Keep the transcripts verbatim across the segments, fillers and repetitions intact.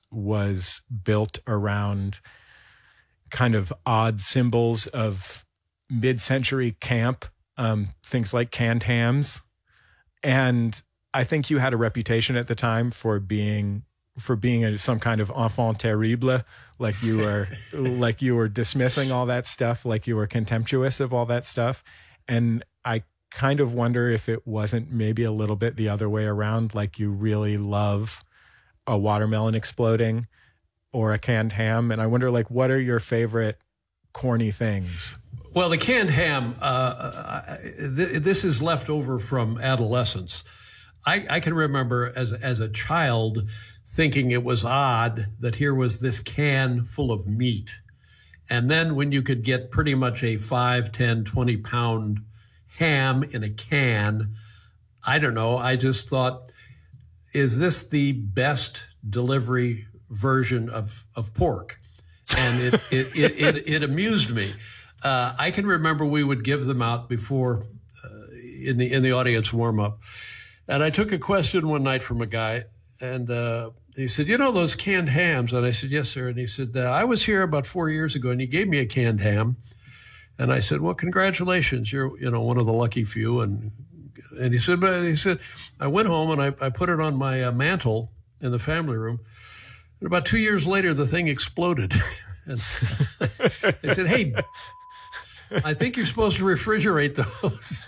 was built around kind of odd symbols of mid-century camp, um, things like canned hams. And I think you had a reputation at the time for being for being a, some kind of enfant terrible, like you were like you were dismissing all that stuff, like you were contemptuous of all that stuff. And I kind of wonder if it wasn't maybe a little bit the other way around, like you really love a watermelon exploding or a canned ham. And I wonder, like, what are your favorite corny things? Well, the canned ham, uh, th- this is left over from adolescence. I, I can remember as, as a child thinking it was odd that here was this can full of meat. And then when you could get pretty much a five, ten, twenty pound ham in a can, I don't know, I just thought, is this the best delivery version of, of pork? And it, it, it, it, it amused me. Uh, I can remember we would give them out before uh, in the in the audience warm up, and I took a question one night from a guy, and uh, he said, "You know those canned hams?" And I said, "Yes, sir." And he said, uh, "I was here about four years ago, and he gave me a canned ham." And I said, "Well, congratulations, you're you know one of the lucky few." And and he said, "But he said I went home and I, I put it on my uh, mantle in the family room, and about two years later, the thing exploded." And I said, "Hey, I think you're supposed to refrigerate those."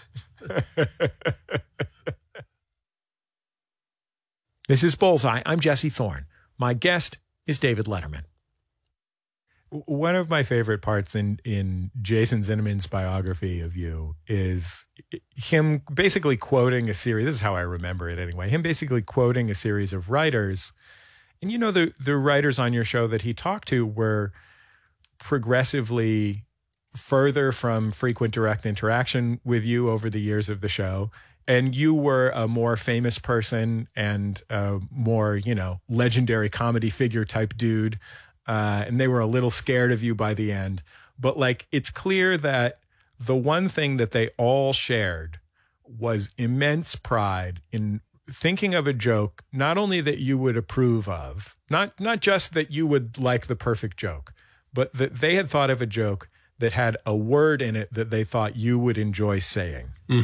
This is Bullseye. I'm Jesse Thorne. My guest is David Letterman. One of my favorite parts in, in Jason Zinnemann's biography of you is him basically quoting a series. This is how I remember it anyway. Him basically quoting a series of writers. And you know, the, the writers on your show that he talked to were progressively further from frequent direct interaction with you over the years of the show. And you were a more famous person and a more, you know, legendary comedy figure type dude. Uh, and they were a little scared of you by the end. But like, it's clear that the one thing that they all shared was immense pride in thinking of a joke, not only that you would approve of, not, not just that you would like the perfect joke, but that they had thought of a joke that had a word in it that they thought you would enjoy saying. I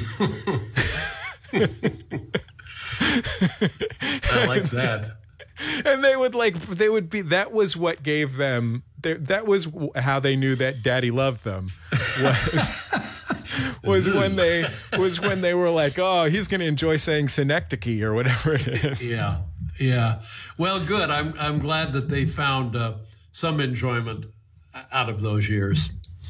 like that. And they would like, they would be, that was what gave them, that was how they knew that Daddy loved them, was, was when they, was when they were like, oh, he's going to enjoy saying synecdoche or whatever it is. Yeah. Yeah. Well, good. I'm, I'm glad that they found uh, some enjoyment out of those years.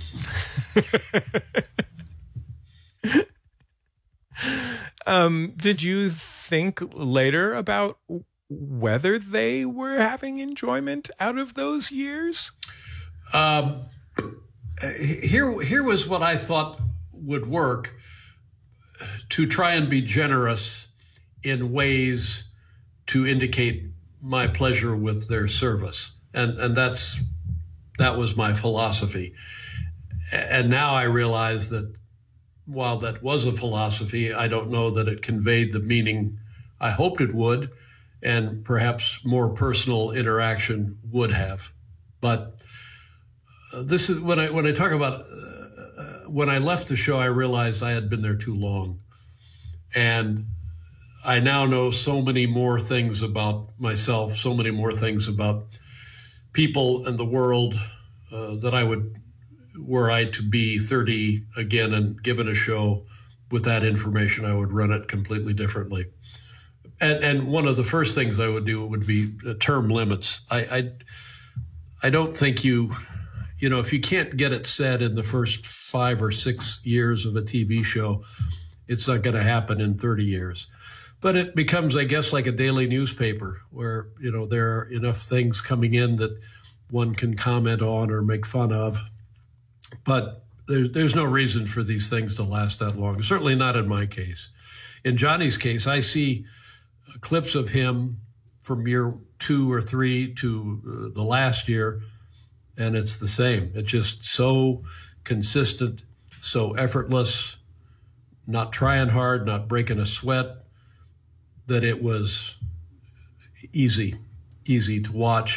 um, did you think later about whether they were having enjoyment out of those years? Um, here, here was what I thought would work to try and be generous in ways to indicate my pleasure with their service. And, and that's, that was my philosophy. And now I realize that while that was a philosophy, I don't know that it conveyed the meaning I hoped it would, and perhaps more personal interaction would have. But uh, this is when I when I talk about uh, when I left the show, I realized I had been there too long, and I now know so many more things about myself, so many more things about people and the world uh, that I would, were I to be thirty again and given a show with that information, I would run it completely differently. And, and one of the first things I would do would be uh, term limits. I, I, I don't think you, you know, if you can't get it said in the first five or six years of a T V show, it's not going to happen in thirty years. But it becomes, I guess, like a daily newspaper where, you know, there are enough things coming in that one can comment on or make fun of. But there, there's no reason for these things to last that long, certainly not in my case. In Johnny's case, I see clips of him from year two or three to uh, the last year, and it's the same. It's just so consistent, so effortless, not trying hard, not breaking a sweat, that it was easy, easy to watch